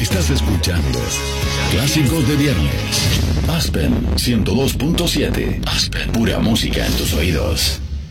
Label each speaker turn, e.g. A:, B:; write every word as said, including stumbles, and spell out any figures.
A: Estás escuchando Clásicos de Viernes. Aspen ciento dos punto siete. Aspen, pura música en tus oídos.